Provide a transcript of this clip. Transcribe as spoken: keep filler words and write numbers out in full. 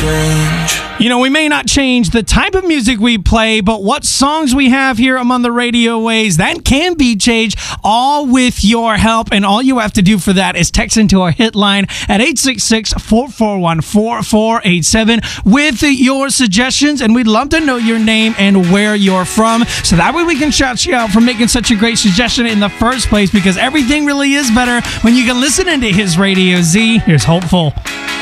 strange. You know, we may not change the type of music we play, but what songs we have here among the radio waves, that can be changed, all with your help. And all you have to do for that is text into our hit line at eight six six, four four one, four four eight seven with your suggestions. And we'd love to know your name and where you're from, so that way we can shout you out for making such a great suggestion in the first place, because everything really is better when you can listen into His Radio Z. Here's Hopeful.